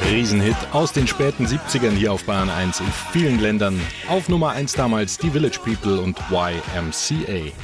Riesenhit aus den späten 70ern hier auf Bayern 1 in vielen Ländern. Auf Nummer 1 damals die Village People und YMCA.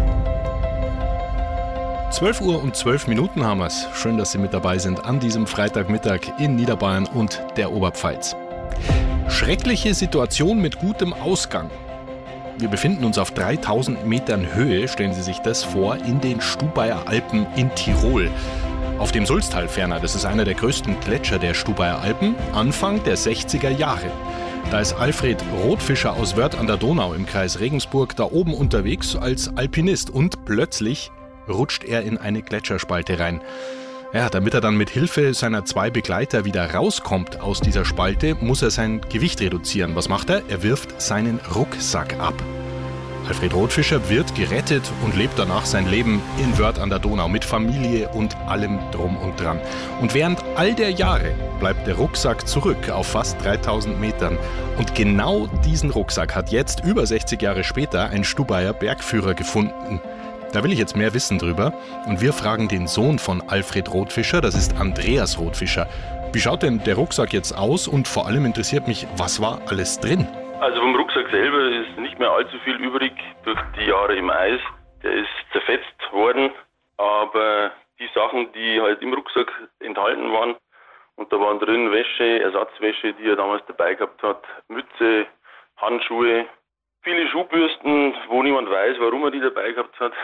12 Uhr und 12 Minuten haben wir's. Schön, dass Sie mit dabei sind an diesem Freitagmittag in Niederbayern und der Oberpfalz. Schreckliche Situation mit gutem Ausgang. Wir befinden uns auf 3000 Metern Höhe, stellen Sie sich das vor, in den Stubaier Alpen in Tirol. Auf dem Sulztal ferner, das ist einer der größten Gletscher der Stubaier Alpen, Anfang der 60er Jahre. Da ist Alfred Rotfischer aus Wörth an der Donau im Kreis Regensburg da oben unterwegs als Alpinist und plötzlich rutscht er in eine Gletscherspalte rein. Ja, damit er dann mit Hilfe seiner 2 Begleiter wieder rauskommt aus dieser Spalte, muss er sein Gewicht reduzieren. Was macht er? Er wirft seinen Rucksack ab. Alfred Rotfischer wird gerettet und lebt danach sein Leben in Wörth an der Donau mit Familie und allem drum und dran. Und während all der Jahre bleibt der Rucksack zurück auf fast 3000 Metern. Und genau diesen Rucksack hat jetzt, über 60 Jahre später, ein Stubaier Bergführer gefunden. Da will ich jetzt mehr wissen drüber. Und wir fragen den Sohn von Alfred Rotfischer, das ist Andreas Rotfischer. Wie schaut denn der Rucksack jetzt aus? Und vor allem interessiert mich, was war alles drin? Also vom Rucksack selber ist nicht mehr allzu viel übrig durch die Jahre im Eis. Der ist zerfetzt worden, aber die Sachen, die halt im Rucksack enthalten waren, und da waren drin Wäsche, Ersatzwäsche, die er damals dabei gehabt hat, Mütze, Handschuhe, viele Schuhbürsten, wo niemand weiß, warum er die dabei gehabt hat.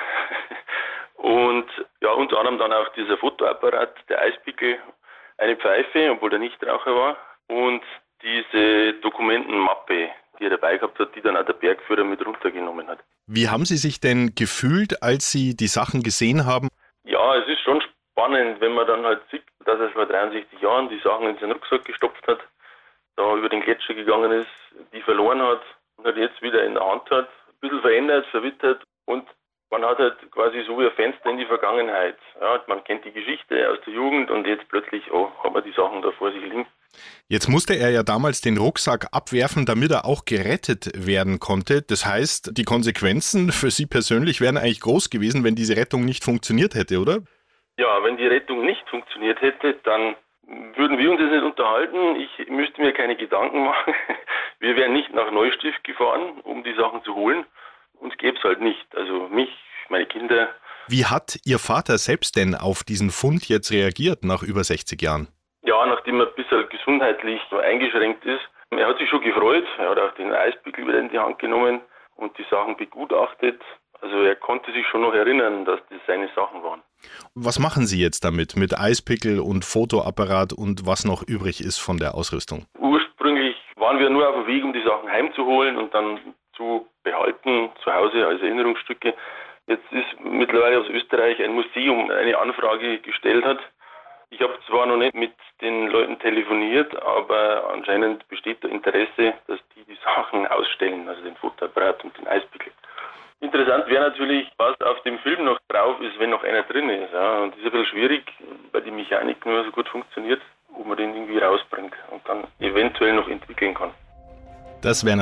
Und ja, unter anderem dann auch dieser Fotoapparat, der Eispickel, eine Pfeife, obwohl der Nichtraucher war, und diese Dokumentenmappe, die er dabei gehabt hat, die dann auch der Bergführer mit runtergenommen hat. Wie haben Sie sich denn gefühlt, als Sie die Sachen gesehen haben? Ja, es ist schon spannend, wenn man dann halt sieht, dass er vor 63 Jahren die Sachen in seinen Rucksack gestopft hat, da über den Gletscher gegangen ist, die verloren hat und halt jetzt wieder in der Hand hat, ein bisschen verändert, verwittert, und man hat halt quasi so wie ein Fenster in die Vergangenheit. Ja, man kennt die Geschichte aus der Jugend und jetzt plötzlich, hat man die Sachen da vor sich liegen. Jetzt musste er ja damals den Rucksack abwerfen, damit er auch gerettet werden konnte. Das heißt, die Konsequenzen für Sie persönlich wären eigentlich groß gewesen, wenn diese Rettung nicht funktioniert hätte, oder? Ja, wenn die Rettung nicht funktioniert hätte, dann würden wir uns jetzt nicht unterhalten. Ich müsste mir keine Gedanken machen. Wir wären nicht nach Neustift gefahren, um die Sachen zu holen. Uns gäbe es halt nicht. Also mich, meine Kinder. Wie hat Ihr Vater selbst denn auf diesen Fund jetzt reagiert nach über 60 Jahren? Ja, nachdem er ein bisschen gesundheitlich eingeschränkt ist. Er hat sich schon gefreut. Er hat auch den Eispickel wieder in die Hand genommen und die Sachen begutachtet. Also er konnte sich schon noch erinnern, dass das seine Sachen waren. Was machen Sie jetzt damit, mit Eispickel und Fotoapparat und was noch übrig ist von der Ausrüstung? Ursprünglich waren wir nur auf dem Weg, um die Sachen heimzuholen und dann zu behalten, zu Hause als Erinnerungsstücke. Jetzt ist mittlerweile aus Österreich ein Museum eine Anfrage gestellt hat. Ich habe zwar noch nicht mit den Leuten telefoniert, aber anscheinend besteht da Interesse, dass die Sachen ausstellen, also den Fotoapparat und den Eispickel. Interessant wäre natürlich, was auf dem Film noch drauf ist, wenn noch einer drin ist. Ja. Und das ist ein bisschen schwierig, weil die Mechanik nur so gut funktioniert, ob man den irgendwie rausbringt und dann eventuell noch entwickeln kann. Das wäre